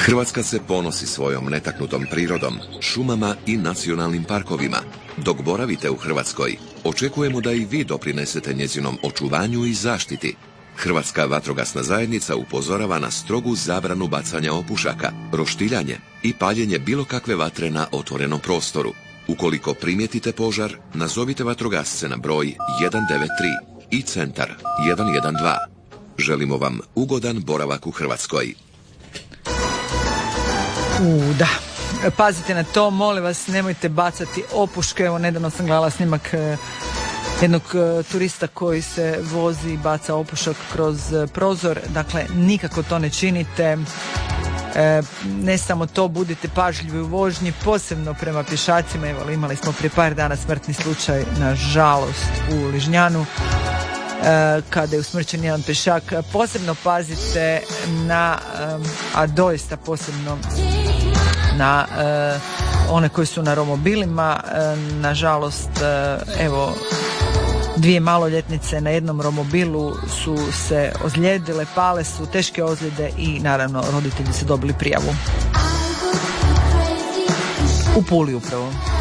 Hrvatska se ponosi svojom netaknutom prirodom, šumama i nacionalnim parkovima. Dok boravite u Hrvatskoj, očekujemo da i vi doprinesete njezinom očuvanju i zaštiti. Hrvatska vatrogasna zajednica upozorava na strogu zabranu bacanja opušaka, roštiljanje i paljenje bilo kakve vatre na otvorenom prostoru. Ukoliko primijetite požar, nazovite vatrogasce na broj 193 i centar 112. Želimo vam ugodan boravak u Hrvatskoj. Da. Pazite na to, molim vas, nemojte bacati opuške. Evo, nedavno sam gledala snimak jednog turista koji se vozi i baca opušak kroz prozor. Dakle, nikako to ne činite. Ne samo to, budite pažljivi u vožnji, posebno prema pješacima. Evo, imali smo prije par dana smrtni slučaj, nažalost, u Ližnjanu, kada je usmrćen jedan pješak. Posebno pazite na, a doista posebno na one koji su na romobilima. Nažalost, evo, 2 maloljetnice na jednom romobilu su se ozlijedile, pale su, teške ozljede i naravno roditelji su dobili prijavu. U Puli upravo.